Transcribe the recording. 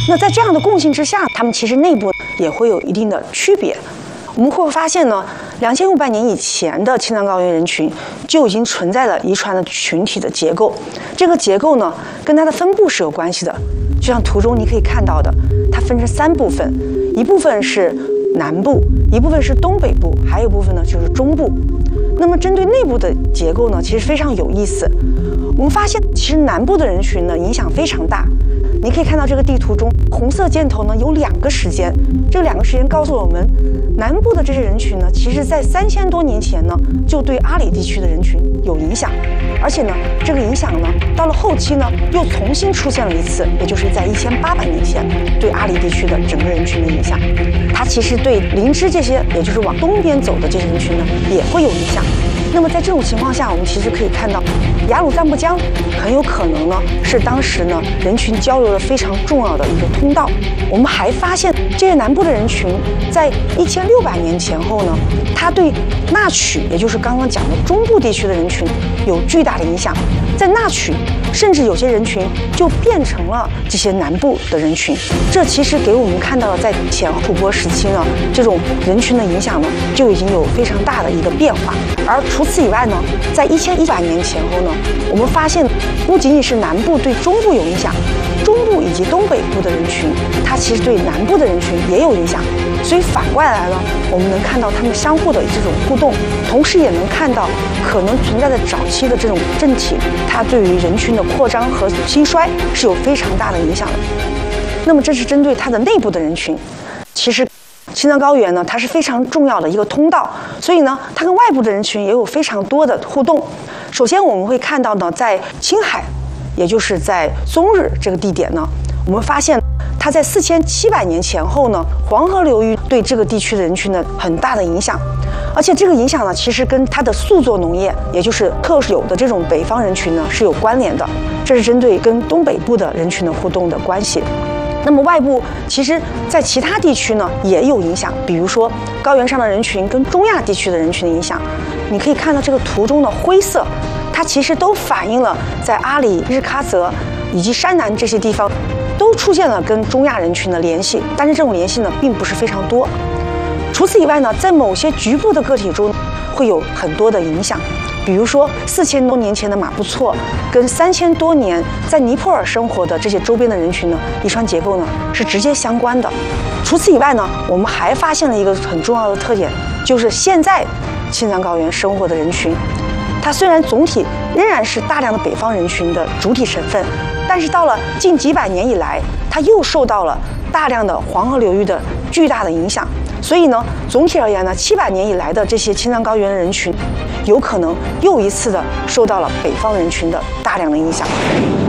那在这样的共性之下，它们其实内部也会有一定的区别。我们会发现呢，2500年以前的青藏高原人群就已经存在了遗传的群体的结构。这个结构呢，跟它的分布是有关系的。就像图中你可以看到的，它分成3部分，一部分是南部，一部分是东北部，还有一部分呢就是中部。那么针对内部的结构呢，其实非常有意思。我们发现，其实南部的人群呢影响非常大。你可以看到这个地图中，红色箭头呢有2个时间，这2个时间告诉我们，南部的这些人群呢，其实在3000多年前呢，就对阿里地区的人群有影响，而且呢，这个影响呢，到了后期呢，又重新出现了一次，也就是在1800年前对阿里地区的整个人群的影响。它其实对林芝这些，也就是往东边走的这些人群呢，也会有影响。那么在这种情况下，我们其实可以看到，雅鲁藏布江很有可能呢是当时呢人群交流的非常重要的一个通道。我们还发现，这些南部的人群在1600年前后呢，它对纳曲，也就是刚刚讲的中部地区的人群有巨大的影响。在纳曲，甚至有些人群就变成了这些南部的人群。这其实给我们看到了，在前吐蕃时期呢，这种人群的影响呢就已经有非常大的一个变化。而除此以外呢，在1100年前后呢，我们发现不仅仅是南部对中部有影响，中部以及东北部的人群，它其实对南部的人群也有影响。所以反过来呢，我们能看到它们相互的这种互动，同时也能看到可能存在的早期的这种政体，它对于人群的扩张和兴衰是有非常大的影响的。那么这是针对它的内部的人群。其实青藏高原呢，它是非常重要的一个通道，所以呢，它跟外部的人群也有非常多的互动。首先我们会看到呢，在青海，也就是在松日这个地点呢，我们发现它在4700年前后呢，黄河流域对这个地区的人群呢很大的影响，而且这个影响呢，其实跟它的宿作农业，也就是特有的这种北方人群呢是有关联的。这是针对跟东北部的人群的互动的关系。那么外部其实在其他地区呢也有影响，比如说高原上的人群跟中亚地区的人群的影响。你可以看到这个图中的灰色，它其实都反映了在阿里、日喀则以及山南这些地方都出现了跟中亚人群的联系，但是这种联系呢并不是非常多。除此以外呢，在某些局部的个体中会有很多的影响。比如说4000多年前的马布错跟3000多年在尼泊尔生活的这些周边的人群呢，遗传结构呢是直接相关的。除此以外呢，我们还发现了一个很重要的特点，就是现在青藏高原生活的人群，它虽然总体仍然是大量的北方人群的主体成分，但是到了近几百年以来，它又受到了大量的黄河流域的巨大的影响。所以呢，总体而言呢，700年以来的这些青藏高原的人群，有可能又一次的受到了北方人群的大量的影响。